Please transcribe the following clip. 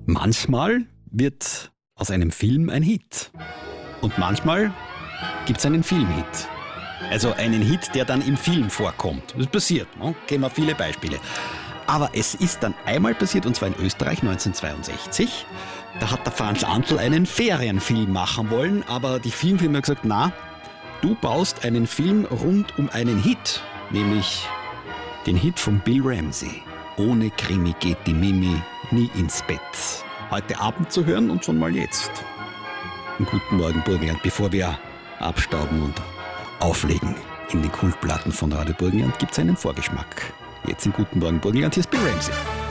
Manchmal wird aus einem Film ein Hit. Und manchmal gibt es einen Filmhit. Also einen Hit, der dann im Film vorkommt. Das passiert, ne? Kennen wir viele Beispiele. Aber es ist dann einmal passiert, und zwar in Österreich 1962. Da hat der Franz Antl einen Ferienfilm machen wollen, aber die Filmfirma hat gesagt, na, du baust einen Film rund um einen Hit, nämlich den Hit von Bill Ramsey. Ohne Krimi geht die Mimi nie ins Bett. Heute Abend zu hören und schon mal jetzt. Einen guten Morgen, Burgenland, bevor wir abstauben und auflegen in den Kultplatten von Radio Burgenland, gibt es einen Vorgeschmack. Jetzt in Guten Morgen, Burgenland, hier ist Bill Ramsey.